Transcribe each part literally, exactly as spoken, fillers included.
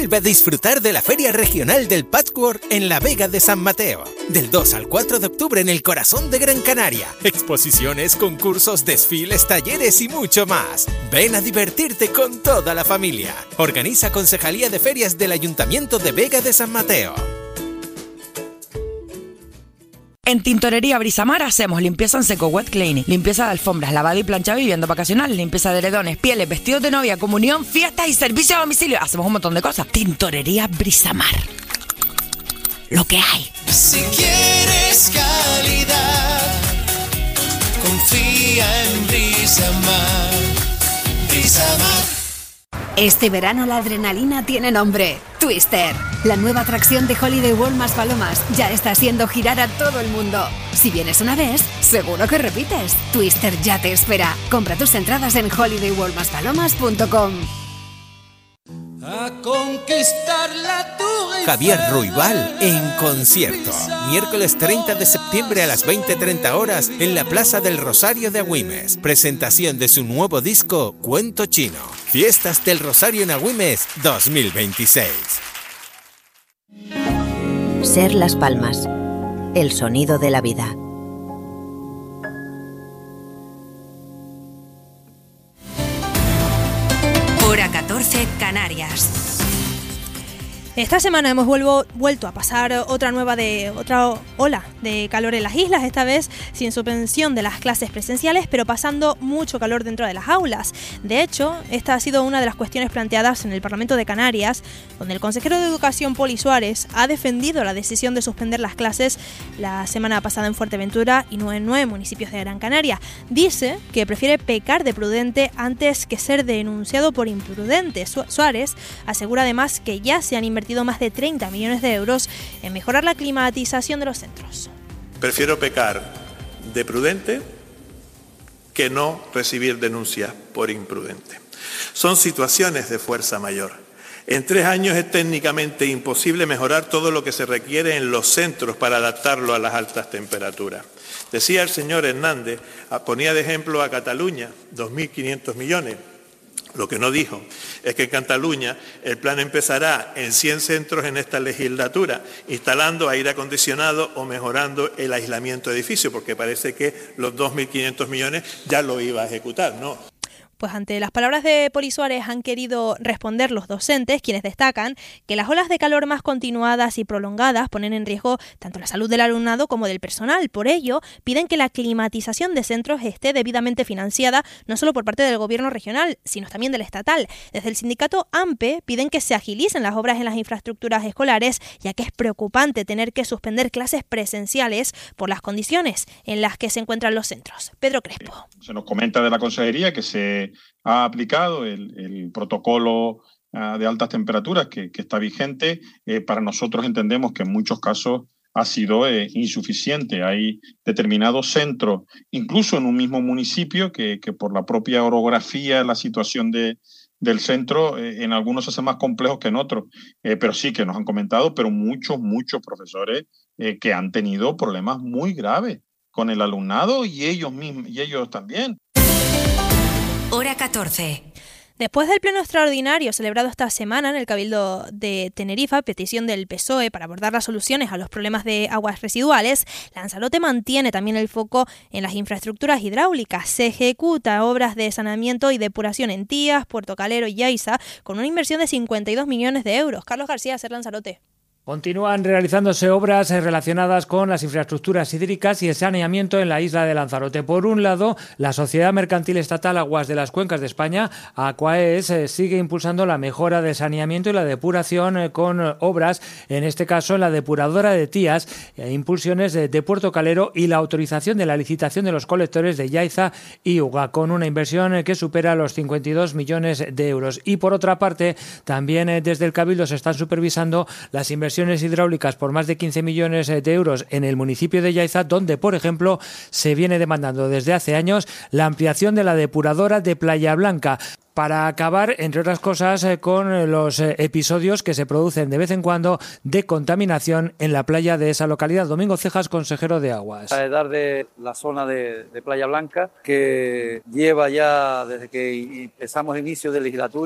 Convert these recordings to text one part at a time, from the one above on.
Vuelve a disfrutar de la Feria Regional del Patchwork en la Vega de San Mateo. Del dos al cuatro de octubre en el corazón de Gran Canaria. Exposiciones, concursos, desfiles, talleres y mucho más. Ven a divertirte con toda la familia. Organiza Concejalía de Ferias del Ayuntamiento de Vega de San Mateo. En Tintorería Brisamar hacemos limpieza en seco, wet cleaning, limpieza de alfombras, lavado y planchado y vivienda vacacional, limpieza de edredones, pieles, vestidos de novia, comunión, fiestas y servicio a domicilio. Hacemos un montón de cosas. Tintorería Brisamar. Lo que hay. Si quieres calidad, confía en Brisamar. Brisamar. Este verano la adrenalina tiene nombre. Twister. La nueva atracción de Holiday World más Palomas ya está haciendo girar a todo el mundo. Si vienes una vez, seguro que repites. Twister ya te espera. Compra tus entradas en holiday world más palomas punto com. A conquistar la tuya. Javier Ruibal en concierto. Miércoles treinta de septiembre a las veinte treinta horas en la Plaza del Rosario de Agüimes. Presentación de su nuevo disco Cuento Chino. Fiestas del Rosario en Agüimes dos mil veintiséis. Ser Las Palmas. El sonido de la vida. Hora catorce, Canarias. Esta semana hemos vuelvo, vuelto a pasar otra nueva de otra ola de calor en las islas, esta vez sin suspensión de las clases presenciales, pero pasando mucho calor dentro de las aulas. De hecho, esta ha sido una de las cuestiones planteadas en el Parlamento de Canarias, donde el consejero de Educación, Poli Suárez, ha defendido la decisión de suspender las clases la semana pasada en Fuerteventura y en nueve municipios de Gran Canaria. Dice que prefiere pecar de prudente antes que ser denunciado por imprudente. Su- Suárez asegura además que ya se han invertido más de treinta millones de euros en mejorar la climatización de los centros. Prefiero pecar de prudente que no recibir denuncias por imprudente. Son situaciones de fuerza mayor. En tres años es técnicamente imposible mejorar todo lo que se requiere en los centros para adaptarlo a las altas temperaturas. Decía el señor Hernández, ponía de ejemplo a Cataluña, dos mil quinientos millones. Lo que no dijo es que en Cataluña el plan empezará en cien centros en esta legislatura, instalando aire acondicionado o mejorando el aislamiento de edificios, porque parece que los dos mil quinientos millones ya lo iba a ejecutar, ¿no? Pues ante las palabras de Poli Suárez han querido responder los docentes, quienes destacan que las olas de calor más continuadas y prolongadas ponen en riesgo tanto la salud del alumnado como del personal. Por ello, piden que la climatización de centros esté debidamente financiada, no solo por parte del gobierno regional, sino también del estatal. Desde el sindicato AMPE piden que se agilicen las obras en las infraestructuras escolares, ya que es preocupante tener que suspender clases presenciales por las condiciones en las que se encuentran los centros. Pedro Crespo. Se nos comenta de la consejería que se ha aplicado el, el protocolo uh, de altas temperaturas que, que está vigente. Eh, para nosotros entendemos que en muchos casos ha sido eh, insuficiente. Hay determinados centros, incluso en un mismo municipio, que, que por la propia orografía, la situación de, del centro, eh, en algunos se hace más complejos que en otros. Eh, pero sí que nos han comentado, pero muchos, muchos profesores eh, que han tenido problemas muy graves con el alumnado y ellos mismos, y ellos también. Hora catorce. Después del pleno extraordinario celebrado esta semana en el Cabildo de Tenerife, petición del P S O E para abordar las soluciones a los problemas de aguas residuales, Lanzarote mantiene también el foco en las infraestructuras hidráulicas. Se ejecuta obras de saneamiento y depuración en Tías, Puerto Calero y Yaiza con una inversión de cincuenta y dos millones de euros. Carlos García, Ser Lanzarote. Continúan realizándose obras relacionadas con las infraestructuras hídricas y el saneamiento en la isla de Lanzarote. Por un lado, la Sociedad Mercantil Estatal Aguas de las Cuencas de España, ACUAES, sigue impulsando la mejora del saneamiento y la depuración con obras, en este caso en la depuradora de Tías, impulsiones de, de Puerto Calero y la autorización de la licitación de los colectores de Yaiza y Uga, con una inversión que supera los cincuenta y dos millones de euros. Y por otra parte, también desde el Cabildo se están supervisando las inversiones hidráulicas por más de quince millones de euros en el municipio de Yaiza, donde, por ejemplo, se viene demandando desde hace años la ampliación de la depuradora de Playa Blanca, para acabar, entre otras cosas, con los episodios que se producen de vez en cuando de contaminación en la playa de esa localidad. Domingo Cejas, consejero de Aguas. A edad de la zona de, de Playa Blanca, que lleva ya desde que empezamos inicio de legislatura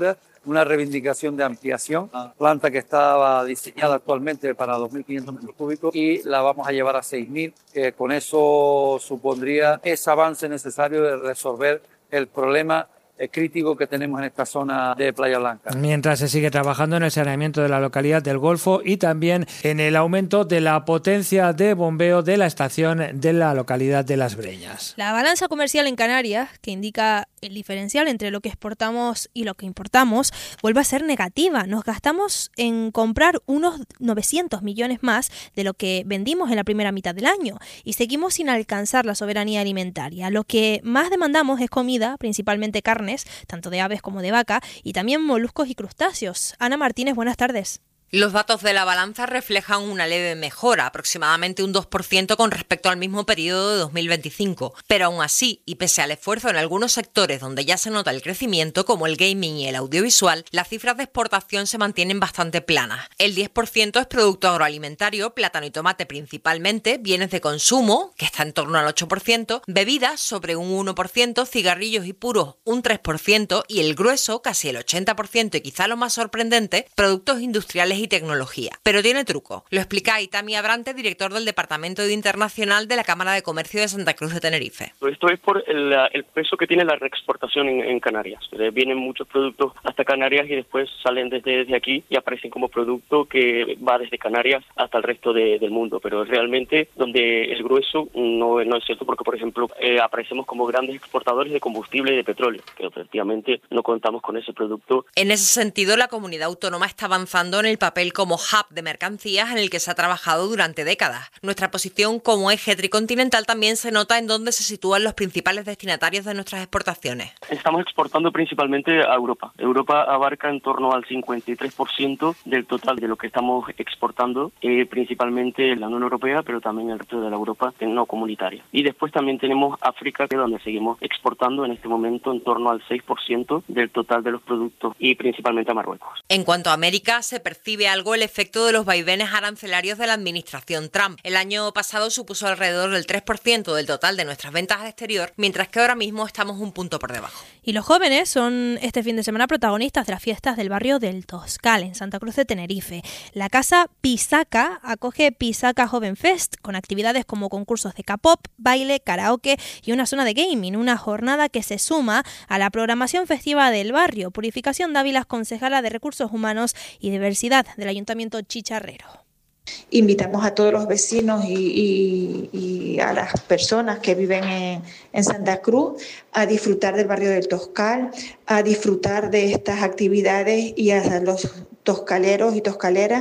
una reivindicación de ampliación, planta que estaba diseñada actualmente para dos mil quinientos metros cúbicos y la vamos a llevar a seis mil, que con eso supondría ese avance necesario de resolver el problema crítico que tenemos en esta zona de Playa Blanca. Mientras se sigue trabajando en el saneamiento de la localidad del Golfo y también en el aumento de la potencia de bombeo de la estación de la localidad de Las Breñas. La balanza comercial en Canarias, que indica el diferencial entre lo que exportamos y lo que importamos, vuelve a ser negativa. Nos gastamos en comprar unos novecientos millones más de lo que vendimos en la primera mitad del año y seguimos sin alcanzar la soberanía alimentaria. Lo que más demandamos es comida, principalmente carne, tanto de aves como de vaca, y también moluscos y crustáceos. Ana Martínez, buenas tardes. Los datos de la balanza reflejan una leve mejora, aproximadamente un dos por ciento con respecto al mismo periodo de dos mil veinticinco. Pero aún así, y pese al esfuerzo en algunos sectores donde ya se nota el crecimiento, como el gaming y el audiovisual, las cifras de exportación se mantienen bastante planas. El diez por ciento es producto agroalimentario, plátano y tomate principalmente, bienes de consumo, que está en torno al ocho por ciento, bebidas sobre un uno por ciento, cigarrillos y puros un tres por ciento y el grueso, casi el ochenta por ciento y quizá lo más sorprendente, productos industriales y tecnología. Pero tiene truco. Lo explica Itami Abrante, director del Departamento de Internacional de la Cámara de Comercio de Santa Cruz de Tenerife. Esto es por el, el peso que tiene la reexportación en, en Canarias. Vienen muchos productos hasta Canarias y después salen desde, desde aquí y aparecen como producto que va desde Canarias hasta el resto de, del mundo. Pero realmente donde el grueso no, no es cierto porque, por ejemplo, eh, aparecemos como grandes exportadores de combustible y de petróleo, que efectivamente no contamos con ese producto. En ese sentido, la comunidad autónoma está avanzando en el papel como hub de mercancías en el que se ha trabajado durante décadas. Nuestra posición como eje tricontinental también se nota en dónde se sitúan los principales destinatarios de nuestras exportaciones. Estamos exportando principalmente a Europa. Europa abarca en torno al cincuenta y tres por ciento del total de lo que estamos exportando, eh, principalmente la Unión Europea, pero también el resto de la Europa no comunitaria. Y después también tenemos África, que es donde seguimos exportando en este momento en torno al seis por ciento del total de los productos y principalmente a Marruecos. En cuanto a América, se percibe algo el efecto de los vaivenes arancelarios de la administración Trump. El año pasado supuso alrededor del tres por ciento del total de nuestras ventas al exterior, mientras que ahora mismo estamos un punto por debajo. Y los jóvenes son este fin de semana protagonistas de las fiestas del barrio del Toscal, en Santa Cruz de Tenerife. La casa Pisaca acoge Pisaca Joven Fest, con actividades como concursos de K-pop, baile, karaoke y una zona de gaming, una jornada que se suma a la programación festiva del barrio. Purificación Dávila, concejala de Recursos Humanos y Diversidad del Ayuntamiento Chicharrero. Invitamos a todos los vecinos y, y, y a las personas que viven en, en Santa Cruz a disfrutar del barrio del Toscal, a disfrutar de estas actividades y a los toscaleros y toscaleras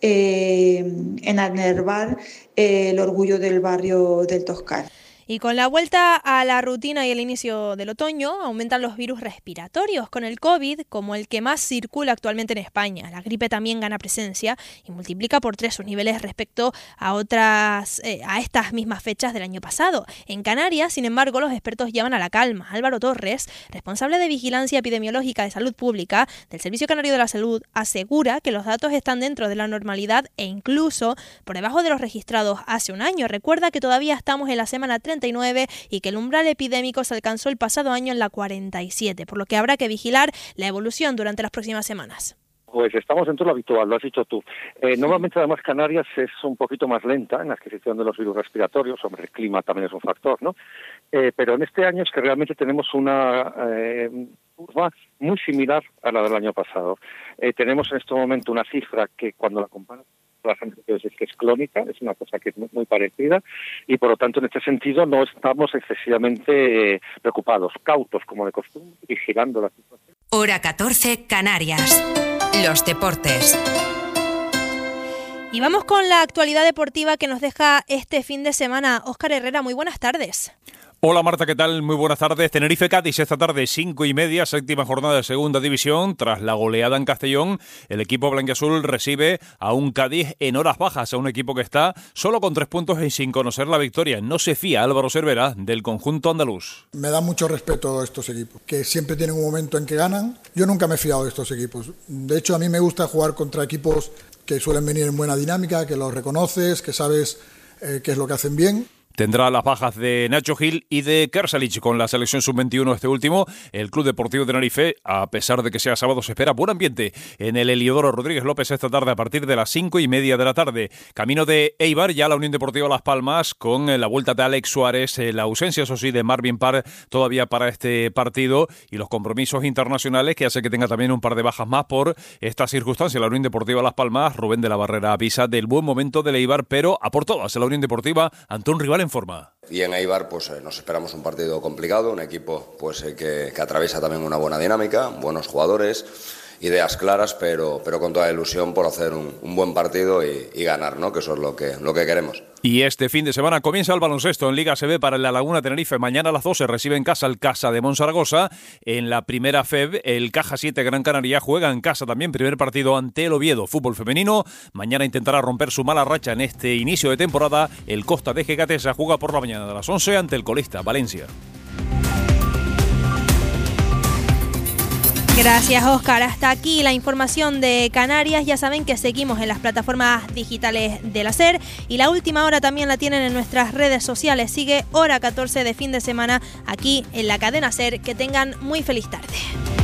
eh, en enervar eh, el orgullo del barrio del Toscal. Y con la vuelta a la rutina y el inicio del otoño, aumentan los virus respiratorios con el COVID, como el que más circula actualmente en España. La gripe también gana presencia y multiplica por tres sus niveles respecto a otras, eh, a estas mismas fechas del año pasado. En Canarias, sin embargo, los expertos llaman a la calma. Álvaro Torres, responsable de Vigilancia Epidemiológica de Salud Pública del Servicio Canario de la Salud, asegura que los datos están dentro de la normalidad e incluso por debajo de los registrados hace un año. Recuerda que todavía estamos en la semana treinta y nueve y que el umbral epidémico se alcanzó el pasado año en la cuarenta y siete, por lo que habrá que vigilar la evolución durante las próximas semanas. Pues estamos dentro de lo habitual, lo has dicho tú. Eh, normalmente, además, Canarias es un poquito más lenta en la adquisición de los virus respiratorios. Hombre, el clima también es un factor, ¿no? Eh, pero en este año es que realmente tenemos una eh, curva muy similar a la del año pasado. Eh, tenemos en este momento una cifra que cuando la comparas, la gente que es que es clónica, es una cosa que es muy, muy parecida y por lo tanto en este sentido no estamos excesivamente eh, preocupados, cautos como de costumbre, vigilando la situación. Hora catorce, Canarias. Los deportes. Y vamos con la actualidad deportiva que nos deja este fin de semana. Óscar Herrera, muy buenas tardes. Hola Marta, ¿qué tal? Muy buenas tardes. Tenerife-Cádiz esta tarde, cinco y media, séptima jornada de segunda división. Tras la goleada en Castellón, el equipo blanquiazul recibe a un Cádiz en horas bajas, a un equipo que está solo con tres puntos y sin conocer la victoria. No se fía Álvaro Cervera del conjunto andaluz. Me da mucho respeto a estos equipos, que siempre tienen un momento en que ganan. Yo nunca me he fiado de estos equipos. De hecho, a mí me gusta jugar contra equipos que suelen venir en buena dinámica, que los reconoces, que sabes eh, qué es lo que hacen bien. Tendrá las bajas de Nacho Gil y de Kersalic con la selección sub veintiuno este último. El Club Deportivo Tenerife, a pesar de que sea sábado, se espera buen ambiente en el Heliodoro Rodríguez López esta tarde a partir de las cinco y media de la tarde. Camino de Eibar, ya la Unión Deportiva Las Palmas con la vuelta de Alex Suárez, la ausencia, eso sí, de Marvin Parr todavía para este partido y los compromisos internacionales que hace que tenga también un par de bajas más por esta circunstancia. La Unión Deportiva Las Palmas, Rubén de la Barrera avisa del buen momento del Eibar, pero a por todas la Unión Deportiva ante un rival en forma. Y en Eibar pues eh, nos esperamos un partido complicado, un equipo pues eh, que, que atraviesa también una buena dinámica, buenos jugadores, ideas claras, pero, pero con toda la ilusión por hacer un, un buen partido y, y ganar, ¿no? Que eso es lo que, lo que queremos. Y este fin de semana comienza el baloncesto en Liga A C B para La Laguna Tenerife. Mañana a las doce recibe en casa el Casa de Monzaragoza. En la primera F E B, el Caja siete Gran Canaria juega en casa también. Primer partido ante el Oviedo, fútbol femenino. Mañana intentará romper su mala racha en este inicio de temporada. El Costa de Gecatesa juega por la mañana a las once ante el colista Valencia. Gracias, Óscar. Hasta aquí la información de Canarias. Ya saben que seguimos en las plataformas digitales de la SER y la última hora también la tienen en nuestras redes sociales. Sigue Hora catorce de fin de semana aquí en la cadena SER. Que tengan muy feliz tarde.